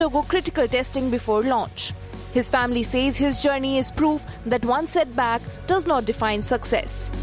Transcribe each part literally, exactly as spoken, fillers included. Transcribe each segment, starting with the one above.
undergo critical testing before launch. His family says his journey is proof that one setback does not define success.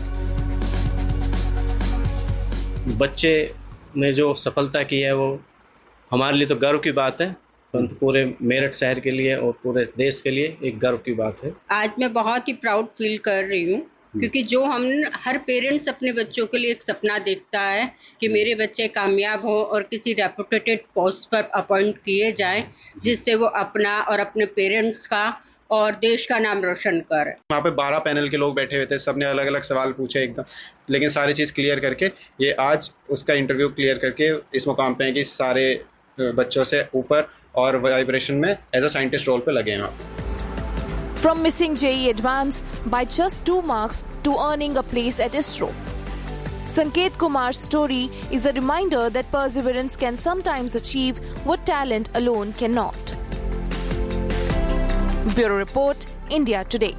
बच्चे ने जो सफलता की है वो हमारे लिए तो गर्व की बात है, परंतु पूरे मेरठ शहर के लिए और पूरे देश के लिए एक गर्व की बात है। आज मैं बहुत ही प्राउड फील कर रही हूँ क्योंकि जो हम हर पेरेंट्स अपने बच्चों के लिए एक सपना देखता है कि मेरे बच्चे कामयाब हो और किसी रेपुटेटेड पोस्ट पर अपॉइंट किए जाएं जिससे वो अपना और अपने पेरेंट्स का और देश का नाम रोशन करें। वहाँ पे बारह पैनल के लोग बैठे हुए थे, सबने अलग अलग सवाल पूछे एकदम, लेकिन सारी चीज़ क्लियर करके ये आज उसका इंटरव्यू क्लियर करके इस मुकाम पे है कि सारे बच्चों से ऊपर और वाइब्रेशन में एज अ साइंटिस्ट रोल पे लगे हैं। From missing J E E Advance by just two marks to earning a place at ISRO. Sanket Kumar's story is a reminder that perseverance can sometimes achieve what talent alone cannot. Bureau Report, India Today.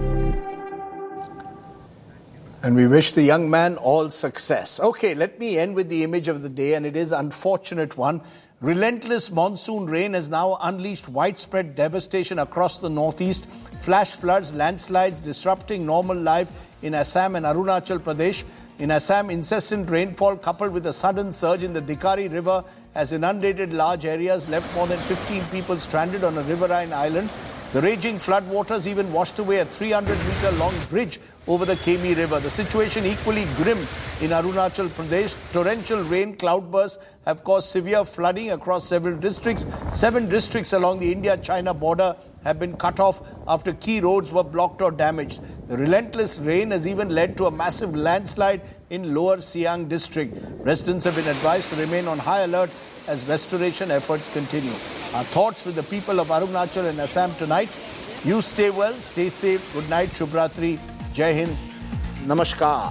And we wish the young man all success. Okay, let me end with the image of the day, and it is an unfortunate one. Relentless monsoon rain has now unleashed widespread devastation across the northeast. Flash floods, landslides disrupting normal life in Assam and Arunachal Pradesh. In Assam, incessant rainfall coupled with a sudden surge in the Dikari River has inundated large areas, left more than fifteen people stranded on a riverine island. The raging floodwaters even washed away a three hundred meter long bridge over the Kemi River. The situation equally grim in Arunachal Pradesh. Torrential rain cloudbursts have caused severe flooding across several districts. Seven districts along the India-China border have been cut off after key roads were blocked or damaged. The relentless rain has even led to a massive landslide in Lower Siang district. Residents have been advised to remain on high alert as restoration efforts continue. Our thoughts with the people of Arunachal and Assam tonight. You stay well, stay safe. Good night, Shubhratri, Jai Hind, Namaskar.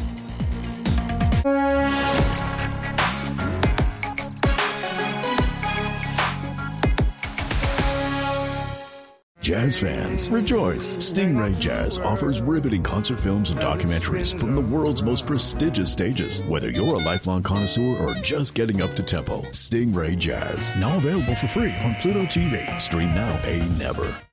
Jazz fans, rejoice! Stingray Jazz offers riveting concert films and documentaries from the world's most prestigious stages. Whether you're a lifelong connoisseur or just getting up to tempo, Stingray Jazz, now available for free on Pluto T V. Stream now, pay never.